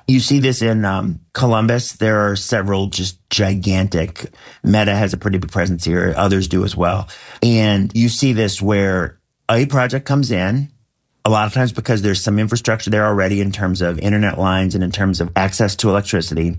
You see this in Columbus. There are several just gigantic. Meta has a pretty big presence here. Others do as well. And you see this where a project comes in, a lot of times because there's some infrastructure there already in terms of internet lines and in terms of access to electricity.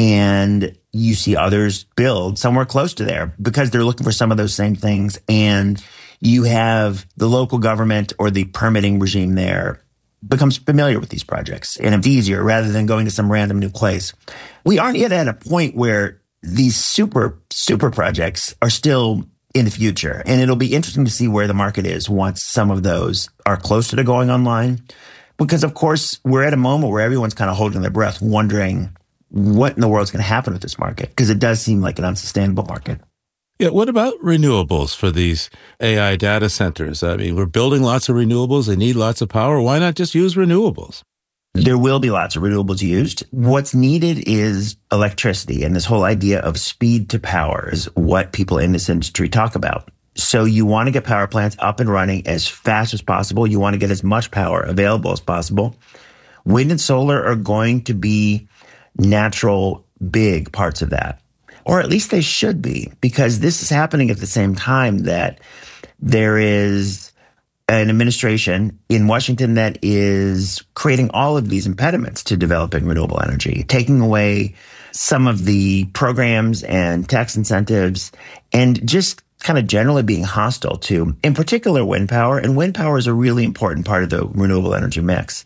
And you see others build somewhere close to there because they're looking for some of those same things. And you have the local government or the permitting regime there becomes familiar with these projects, and it's easier rather than going to some random new place. We aren't yet at a point where these super projects are still in the future, and it'll be interesting to see where the market is once some of those are closer to going online, because of course we're at a moment where everyone's kind of holding their breath, wondering what in the world's going to happen with this market, because it does seem like an unsustainable market. Yeah, what about renewables for these AI data centers? I mean, we're building lots of renewables. They need lots of power. Why not just use renewables? There will be lots of renewables used. What's needed is electricity. And this whole idea of speed to power is what people in this industry talk about. So you want to get power plants up and running as fast as possible. You want to get as much power available as possible. Wind and solar are going to be natural, big parts of that. Or at least they should be, because this is happening at the same time that there is an administration in Washington that is creating all of these impediments to developing renewable energy, taking away some of the programs and tax incentives, and just kind of generally being hostile to, in particular, wind power. And wind power is a really important part of the renewable energy mix.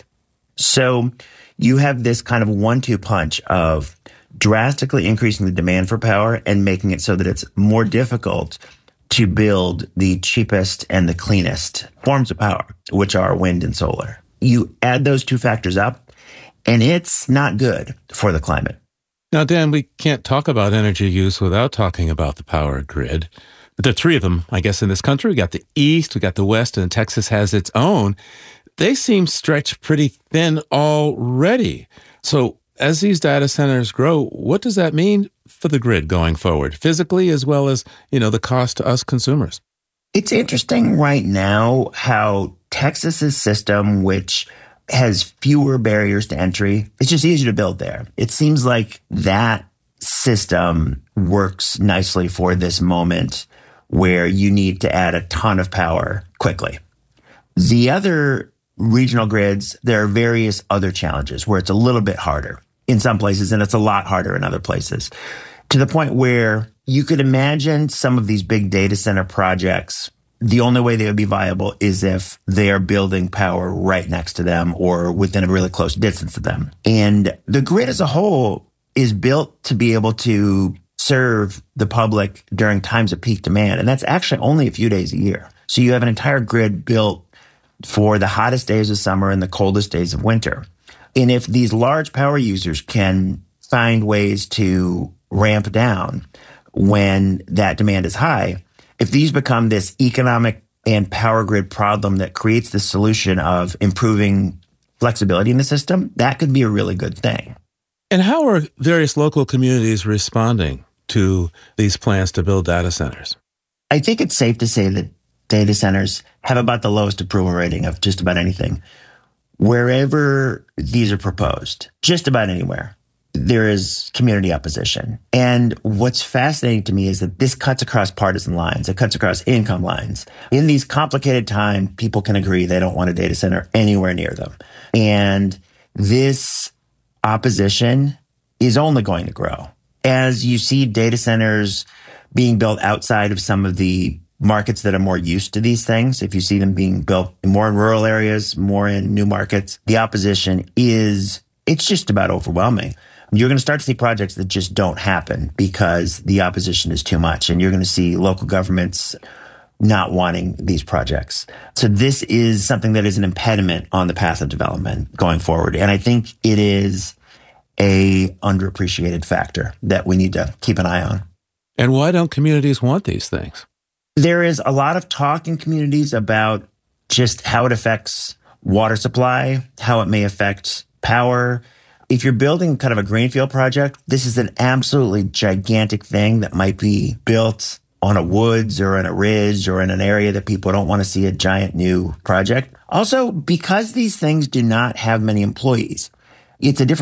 So you have this kind of 1-2 punch of drastically increasing the demand for power and making it so that it's more difficult to build the cheapest and the cleanest forms of power, which are wind and solar. You add those two factors up, and it's not good for the climate. Now, Dan, we can't talk about energy use without talking about the power grid. There are three of them, I guess, in this country. We got the East, we got the West, and Texas has its own. They seem stretched pretty thin already. So as these data centers grow, what does that mean for the grid going forward, physically as well as, the cost to us consumers? It's interesting right now how Texas's system, which has fewer barriers to entry, it's just easier to build there. It seems like that system works nicely for this moment where you need to add a ton of power quickly. The other regional grids, there are various other challenges where it's a little bit harder in some places, and it's a lot harder in other places, to the point where you could imagine some of these big data center projects, the only way they would be viable is if they are building power right next to them or within a really close distance of them. And the grid as a whole is built to be able to serve the public during times of peak demand, and that's actually only a few days a year. So you have an entire grid built for the hottest days of summer and the coldest days of winter. And if these large power users can find ways to ramp down when that demand is high, if these become this economic and power grid problem that creates the solution of improving flexibility in the system, that could be a really good thing. And how are various local communities responding to these plans to build data centers? I think it's safe to say that data centers have about the lowest approval rating of just about anything. Wherever these are proposed, just about anywhere, there is community opposition. And what's fascinating to me is that this cuts across partisan lines. It cuts across income lines. In these complicated times, people can agree they don't want a data center anywhere near them. And this opposition is only going to grow. As you see data centers being built outside of some of the markets that are more used to these things, if you see them being built more in rural areas, more in new markets, the opposition it's just about overwhelming. You're going to start to see projects that just don't happen because the opposition is too much. And you're going to see local governments not wanting these projects. So this is something that is an impediment on the path of development going forward. And I think it is a underappreciated factor that we need to keep an eye on. And why don't communities want these things? There is a lot of talk in communities about just how it affects water supply, how it may affect power. If you're building kind of a greenfield project, this is an absolutely gigantic thing that might be built on a woods or in a ridge or in an area that people don't want to see a giant new project. Also, because these things do not have many employees, it's a different